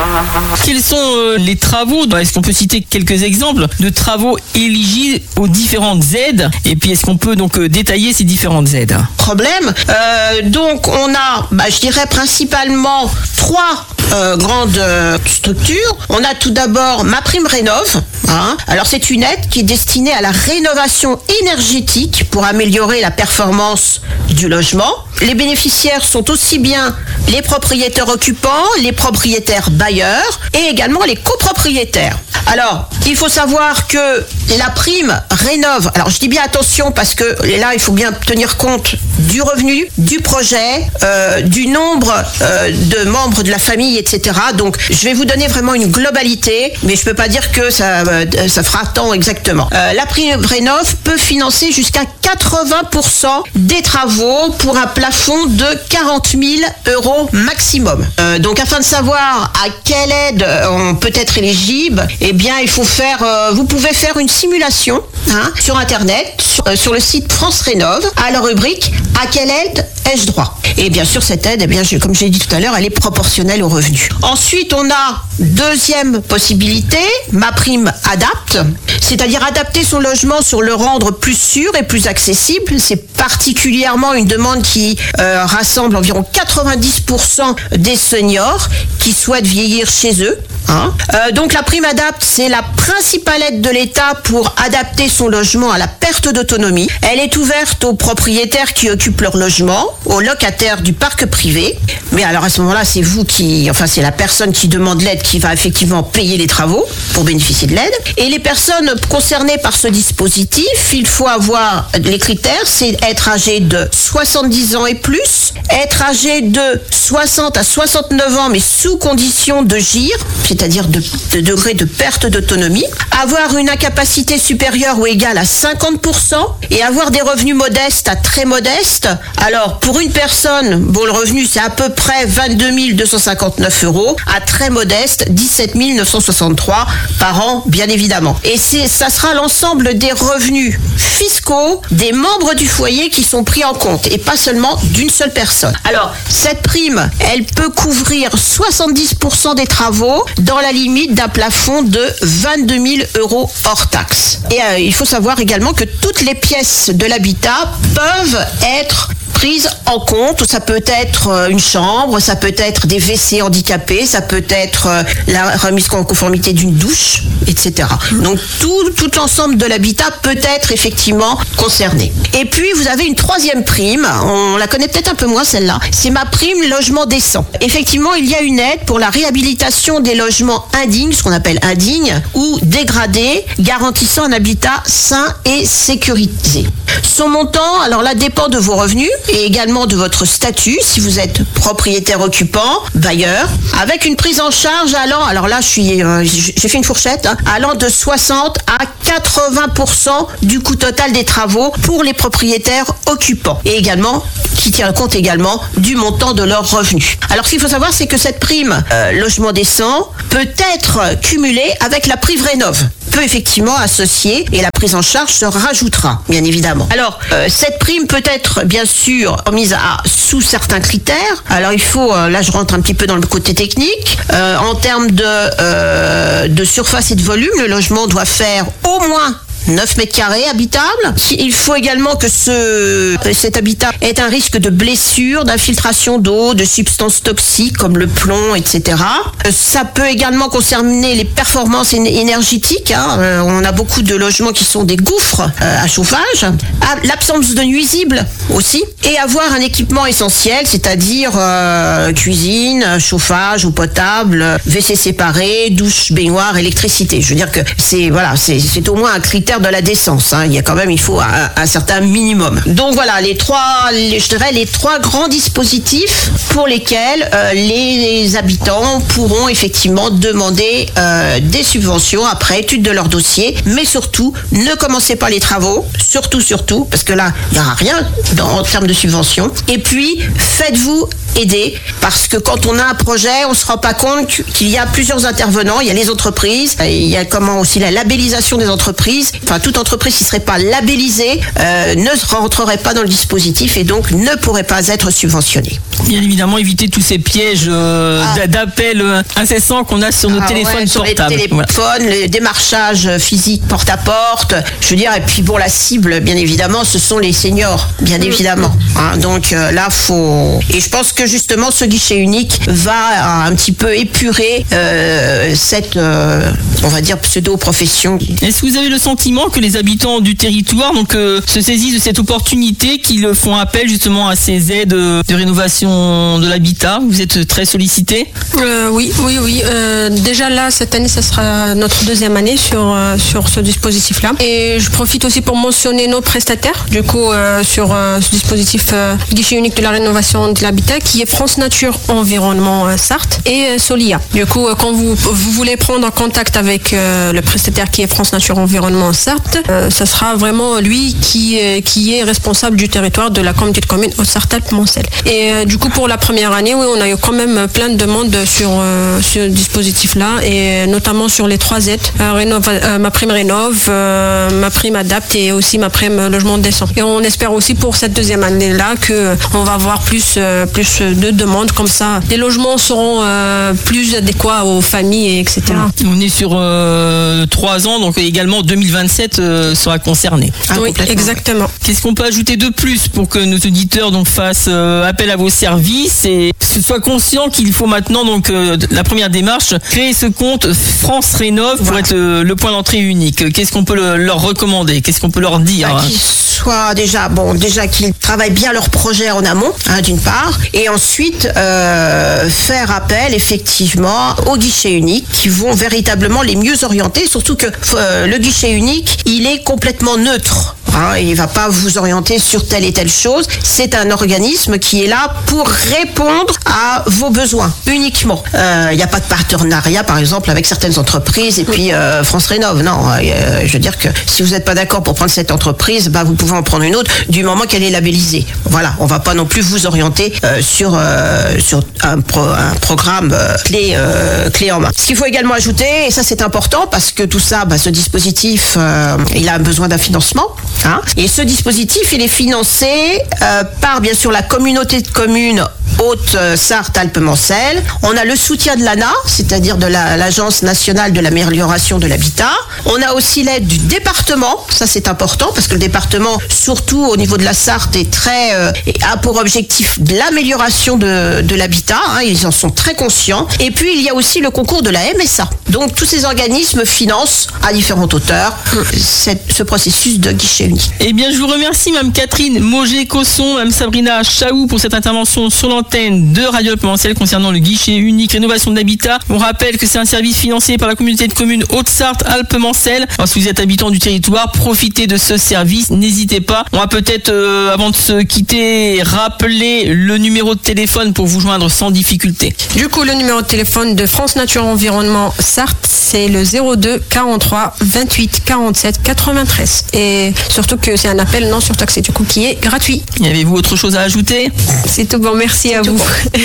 Quels sont les travaux, est-ce qu'on peut citer quelques exemples de travaux éligibles aux différentes aides? Et puis est-ce qu'on peut donc détailler ces différentes aides? Problème. Donc on a, je dirais principalement trois grandes structures. On a tout d'abord MaPrimeRénov'. Alors c'est une aide qui est destinée à la rénovation énergétique pour améliorer la performance du logement. Les bénéficiaires sont aussi bien les propriétaires occupants, les propriétaires bailleurs et également les copropriétaires. Alors, il faut savoir que la prime rénove, alors je dis bien attention parce que là, il faut bien tenir compte du revenu, du projet, du nombre de membres de la famille, etc. Donc, je vais vous donner vraiment une globalité, mais je ne peux pas dire que ça fera tant exactement. La prime rénove peut financer jusqu'à 80% des travaux pour un plafond de 40 000 € maximum. Donc, afin de savoir à quelle aide on peut être éligible, eh bien, il faut vous pouvez faire une simulation sur Internet, sur le site France Rénov', à la rubrique « À quelle aide ai-je droit ?» Et bien sûr, cette aide, comme j'ai dit tout à l'heure, elle est proportionnelle aux revenus. Ensuite, on a deuxième possibilité, MaPrimeAdapt', c'est-à-dire adapter son logement sur le rendre plus sûr et plus accessible. C'est particulièrement une demande qui rassemble environ 90% des seniors qui souhaitent vieillir chez eux. Donc la PrimeAdapt', c'est la principale aide de l'État pour adapter son logement à la perte d'autonomie. Elle est ouverte aux propriétaires qui occupent leur logement, aux locataires du parc privé. Mais alors à ce moment-là, c'est c'est la personne qui demande l'aide qui va effectivement payer les travaux pour bénéficier de l'aide. Et les personnes concernées par ce dispositif, il faut avoir les critères, c'est être âgé de 70 ans et plus, être âgé de 60 à 69 ans mais sous condition de GIR, c'est-à-dire de degré de perte d'autonomie, avoir une incapacité supérieure ou égale à 50% et avoir des revenus modestes à très modestes. Alors, pour une personne, le revenu, c'est à peu près 22 259 €, à très modeste, 17 963 par an, bien évidemment. Et ça sera l'ensemble des revenus fiscaux des membres du foyer qui sont pris en compte et pas seulement d'une seule personne. Alors, cette prime, elle peut couvrir 70% des travaux dans la limite d'un plafond de 22 000 € hors taxe. Et il faut savoir également que toutes les pièces de l'habitat peuvent être prises en compte. Ça peut être une chambre, ça peut être des WC handicapés, ça peut être la remise en conformité d'une douche, etc. Donc tout l'ensemble de l'habitat peut être effectivement concerné. Et puis vous avez une troisième prime, on la connaît peut-être un peu moins celle-là, c'est MaPrime logement décent. Effectivement, il y a une aide pour la réhabilitation des logements indignes, ce qu'on appelle indignes, ou dégradés, garantissant un habitat sain et sécurisé. Son montant, alors là, dépend de vos revenus et également de votre statut, si vous êtes propriétaire occupant, bailleur, avec une prise en charge allant, alors là j'ai fait une fourchette, allant de 60 à 80% du coût total des travaux pour les propriétaires occupants et également qui tient compte également du montant de leurs revenus. Alors ce qu'il faut savoir, c'est que cette prime logement décent peut être cumulée avec la prime rénov', peut effectivement associer et la prise en charge se rajoutera, bien évidemment. Alors, cette prime peut être, bien sûr, mise sous certains critères. Alors, il faut, là, je rentre un petit peu dans le côté technique. En termes de surface et de volume, le logement doit faire au moins 9 mètres carrés habitables. Il faut également que cet habitat ait un risque de blessure, d'infiltration d'eau, de substances toxiques comme le plomb, etc. Ça peut également concerner les performances énergétiques. On a beaucoup de logements qui sont des gouffres à chauffage. L'absence de nuisibles aussi. Et avoir un équipement essentiel, c'est-à-dire cuisine, chauffage, eau potable, WC séparé, douche, baignoire, électricité. Je veux dire que c'est au moins un critère de la décence. Il faut un certain minimum. Donc voilà, les trois grands dispositifs pour lesquels les habitants pourront effectivement demander des subventions après étude de leur dossier. Mais surtout, ne commencez pas les travaux. Surtout, parce que là, il n'y aura rien en termes de subventions. Et puis, faites-vous aider, parce que quand on a un projet, on se rend pas compte qu'il y a plusieurs intervenants. Il y a les entreprises, il y a aussi la labellisation des entreprises. Enfin, toute entreprise qui serait pas labellisée ne rentrerait pas dans le dispositif et donc ne pourrait pas être subventionnée. Bien évidemment, éviter tous ces pièges d'appels incessants qu'on a sur nos téléphones portables. Les téléphones, le démarchage physique porte-à-porte. Je veux dire, et puis bon, la cible, bien évidemment, ce sont les seniors, bien évidemment. Donc là, et je pense que justement, ce guichet unique va un petit peu épurer cette, on va dire, pseudo-profession. Est-ce que vous avez le sentiment que les habitants du territoire se saisissent de cette opportunité, qu'ils font appel justement à ces aides de rénovation de l'habitat? Vous êtes très sollicité? Oui. Déjà là, cette année, ça sera notre deuxième année sur ce dispositif-là. Et je profite aussi pour mentionner nos prestataires, du coup, sur ce dispositif guichet unique de la rénovation de l'habitat, qui est France Nature Environnement Sarthe et Solia. Du coup, quand vous voulez prendre en contact avec le prestataire qui est France Nature Environnement Sarthe, ça sera vraiment lui qui est responsable du territoire de la communauté de communes Haute-Sarthe-Alpes-Mancel. Et du coup, pour la première année, oui, on a eu quand même plein de demandes sur ce dispositif-là, et notamment sur les 3 aides, ma prime rénov, ma prime adapte et aussi ma prime logement décent. Et on espère aussi pour cette deuxième année-là qu'on va avoir plus de demandes comme ça. Les logements seront plus adéquats aux familles, etc. On est sur 3 ans, donc également 2027 sera concerné. Oui, exactement. Qu'est-ce qu'on peut ajouter de plus pour que nos auditeurs fassent appel à vos services et soient conscients qu'il faut maintenant, la première démarche, créer ce compte France Rénov pour être le point d'entrée unique? Qu'est-ce qu'on peut leur recommander? Qu'est-ce qu'on peut leur dire? Qu'ils soient déjà qu'ils travaillent bien leur projet en amont, d'une part, et ensuite faire appel effectivement aux guichets uniques qui vont véritablement les mieux orienter, surtout que le guichet unique, il est complètement neutre. Il ne va pas vous orienter sur telle et telle chose. C'est un organisme qui est là pour répondre à vos besoins uniquement. Il n'y a pas de partenariat, par exemple, avec certaines entreprises et puis France Rénov. Non, je veux dire que si vous n'êtes pas d'accord pour prendre cette entreprise, vous pouvez en prendre une autre du moment qu'elle est labellisée. Voilà, on ne va pas non plus vous orienter sur un programme clé en main. Ce qu'il faut également ajouter, et ça c'est important parce que tout ça, ce dispositif, il a besoin d'un financement. Et ce dispositif, il est financé par, bien sûr, la communauté de communes Haute-Sarthe-Alpes-Mancel. On a le soutien de l'ANA, c'est-à-dire de l'Agence nationale de l'amélioration de l'habitat. On a aussi l'aide du département. Ça, c'est important parce que le département, surtout au niveau de la Sarthe, a pour objectif de l'amélioration de l'habitat. Ils en sont très conscients. Et puis, il y a aussi le concours de la MSA. Donc, tous ces organismes financent à différentes hauteurs ce processus de guichet unique. Eh bien, je vous remercie, Mme Catherine Mauger-Cosson, Mme Sabrina Chaou pour cette intervention sur l'antenne de Radio Alpes-Mancel concernant le guichet unique rénovation de l'habitat. On rappelle que c'est un service financé par la communauté de communes Haute-Sarthe-Alpes-Mancel. Alors, si vous êtes habitant du territoire, profitez de ce service, n'hésitez pas. On va peut-être, avant de se quitter, rappeler le numéro de téléphone pour vous joindre sans difficulté. Du coup, le numéro de téléphone de France Nature Environnement Sarthe, c'est le 02 43 28 47 93. Et surtout que c'est un appel non surtaxé, du coup, qui est gratuit. Y avez-vous autre chose à ajouter? C'est tout bon, merci à vous. Bon.